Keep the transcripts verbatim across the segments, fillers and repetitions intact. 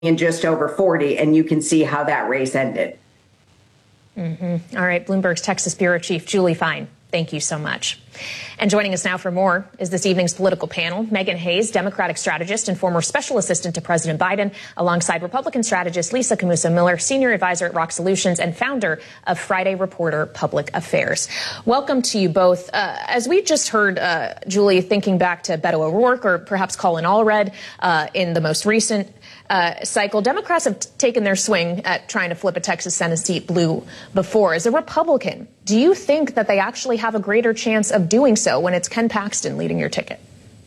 in just over forty, and you can see how that race ended. Mm-hmm. All right, Bloomberg's Texas Bureau Chief Julie Fine, thank you so much. And joining us now for more is this evening's political panel, Megan Hayes, Democratic strategist and former special assistant to President Biden, alongside Republican strategist Lisa Camusa Miller, senior advisor at Rock Solutions and founder of Friday Reporter Public Affairs. Welcome to you both. Uh, as we just heard, uh, Julie, thinking back to Beto O'Rourke or perhaps Colin Allred uh, in the most recent Uh, cycle, Democrats have t- taken their swing at trying to flip a Texas Senate seat blue before. As a Republican, do you think that they actually have a greater chance of doing so when it's Ken Paxton leading your ticket?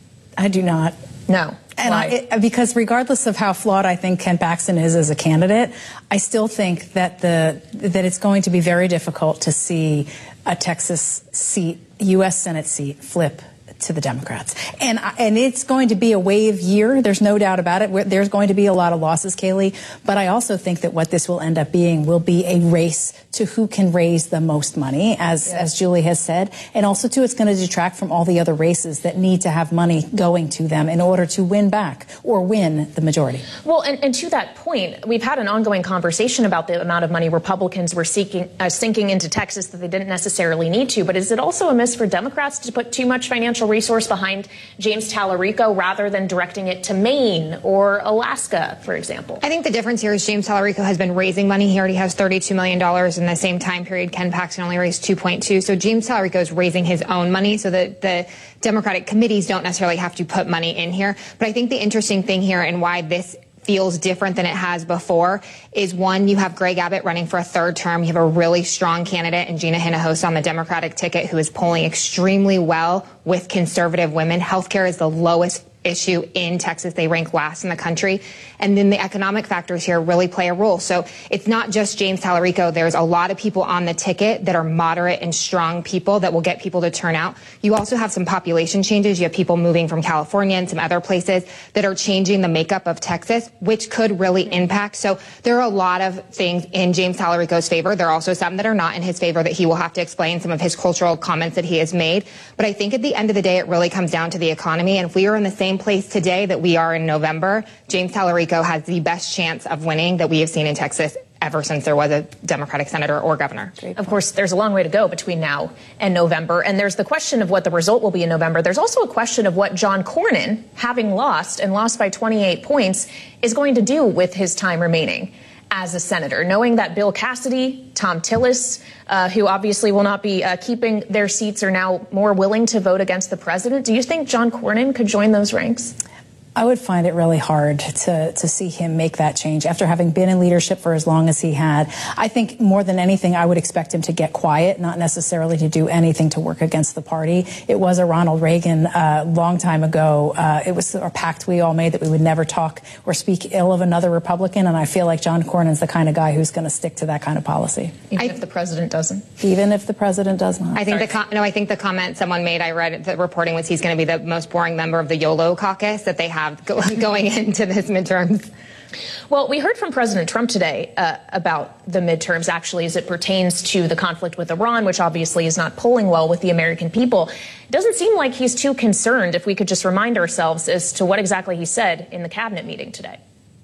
I do not. No. And I, it, because regardless of how flawed I think Ken Paxton is as a candidate, I still think that the that it's going to be very difficult to see a Texas seat, U S Senate seat, flip to the Democrats. And and it's going to be a wave year. There's no doubt about it. There's going to be a lot of losses, Kayleigh. But I also think that what this will end up being will be a race to who can raise the most money, as, yeah. as Julie has said. And also, too, it's going to detract from all the other races that need to have money going to them in order to win back or win the majority. Well, and, and to that point, we've had an ongoing conversation about the amount of money Republicans were seeking, uh, sinking into Texas that they didn't necessarily need to. But is it also a miss for Democrats to put too much financial resource behind James Tallarico rather than directing it to Maine or Alaska, for example? I think the difference here is James Tallarico has been raising money. He already has thirty-two million dollars in the same time period. Ken Paxton only raised two point two. So James Tallarico is raising his own money so that the Democratic committees don't necessarily have to put money in here. But I think the interesting thing here and why this feels different than it has before is, one, you have Greg Abbott running for a third term. You have a really strong candidate in Gina Hinojosa on the Democratic ticket who is polling extremely well with conservative women. Healthcare is the lowest issue in Texas. They rank last in the country. And then the economic factors here really play a role. So it's not just James Tallarico. There's a lot of people on the ticket that are moderate and strong people that will get people to turn out. You also have some population changes. You have people moving from California and some other places that are changing the makeup of Texas, which could really impact. So there are a lot of things in James Tallarico's favor. There are also some that are not in his favor that he will have to explain, some of his cultural comments that he has made. But I think at the end of the day, it really comes down to the economy. And if we are in the same place today that we are in November, James Tallarico has the best chance of winning that we have seen in Texas ever since there was a Democratic senator or governor. Of course, there's a long way to go between now and November. And there's the question of what the result will be in November. There's also a question of what John Cornyn, having lost and lost by twenty-eight points, is going to do with his time remaining as a senator, knowing that Bill Cassidy, Tom Tillis, uh, who obviously will not be uh, keeping their seats, are now more willing to vote against the president. Do you think John Cornyn could join those ranks? I would find it really hard to, to see him make that change after having been in leadership for as long as he had. I think more than anything, I would expect him to get quiet, not necessarily to do anything to work against the party. It was a Ronald Reagan a uh, long time ago. Uh, it was a pact we all made that we would never talk or speak ill of another Republican. And I feel like John Cornyn's the kind of guy who's going to stick to that kind of policy. Even I, if the president doesn't? Even if the president does not. I think the com- no, I think the comment someone made, I read the reporting, was he's going to be the most boring member of the YOLO caucus that they have going into this midterms. Well, we heard from President Trump today uh, about the midterms, actually, as it pertains to the conflict with Iran, which obviously is not polling well with the American people. It doesn't seem like he's too concerned, if we could just remind ourselves as to what exactly he said in the cabinet meeting today.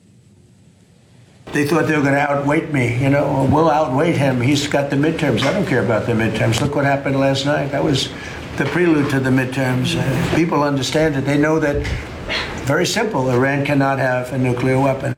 They thought they were going to outweight me, you know. We'll outweight him. He's got the midterms. I don't care about the midterms. Look what happened last night. That was the prelude to the midterms. Uh, people understand it. They know that. Very simple. Iran cannot have a nuclear weapon.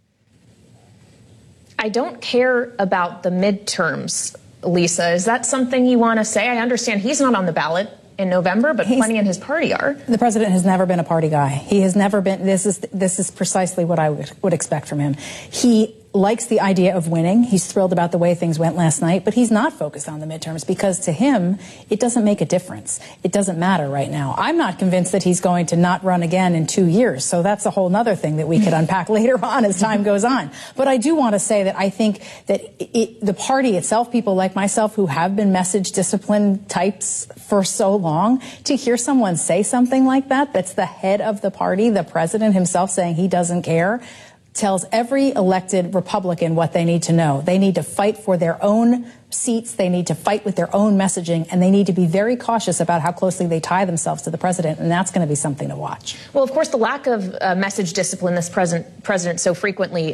I don't care about the midterms, Lisa. Is that something you want to say? I understand he's not on the ballot in November, but he's, plenty in his party are. The president has never been a party guy. He has never been. This is this is precisely what I would, would expect from him. He likes the idea of winning. He's thrilled about the way things went last night, but he's not focused on the midterms because to him, it doesn't make a difference. It doesn't matter right now. I'm not convinced that he's going to not run again in two years. So that's a whole nother thing that we could unpack later on as time goes on. But I do want to say that I think that it, the party itself, people like myself who have been message discipline types for so long, to hear someone say something like that, that's the head of the party, the president himself saying he doesn't care, tells every elected Republican what they need to know. They need to fight for their own seats. They need to fight with their own messaging, and they need to be very cautious about how closely they tie themselves to the president, and that's going to be something to watch. Well, of course, the lack of uh, message discipline this present president so frequently